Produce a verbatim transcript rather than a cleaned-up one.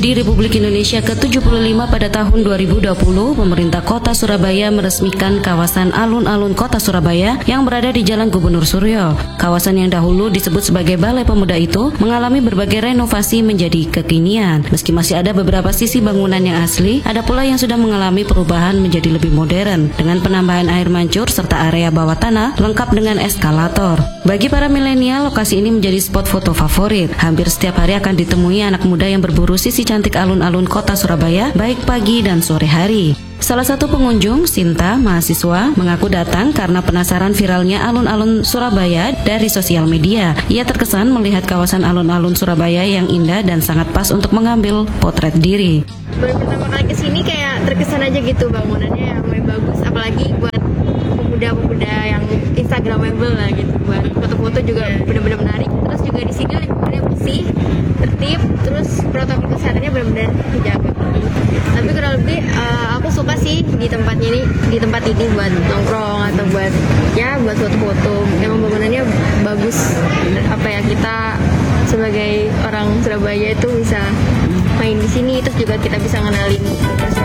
Di Republik Indonesia ke tujuh puluh lima pada tahun dua ribu dua puluh, pemerintah Kota Surabaya meresmikan kawasan alun-alun Kota Surabaya yang berada di Jalan Gubernur Suryo. Kawasan yang dahulu disebut sebagai Balai Pemuda itu mengalami berbagai renovasi menjadi kekinian. Meski masih ada beberapa sisi bangunan yang asli, ada pula yang sudah mengalami perubahan menjadi lebih modern dengan penambahan air mancur serta area bawah tanah lengkap dengan eskalator. Bagi para milenial, lokasi ini menjadi spot foto favorit. Hampir setiap hari akan ditemui anak muda yang berburu sisi cantik alun-alun Kota Surabaya, baik pagi dan sore hari. Salah satu pengunjung, Sinta, mahasiswa, mengaku datang karena penasaran viralnya alun-alun Surabaya dari sosial media. Ia terkesan melihat kawasan alun-alun Surabaya yang indah dan sangat pas untuk mengambil potret diri. Baru pertama kali kesini kayak terkesan aja gitu, bangunannya yang mulai bagus, apalagi buat pemuda-pemuda yang instagramable lah gitu, buat foto-foto juga benar-benar menarik. Terus juga di sini lingkungannya bersih, tertib, terus protokol kesehatannya benar-benar dijaga. Tapi kurang lebih uh, aku suka sih di tempatnya ini, di tempat ini buat nongkrong atau buat ya buat foto-foto. Emang bangunannya bagus. Apa ya, kita sebagai orang Surabaya itu bisa main di sini, terus juga kita bisa ngenalin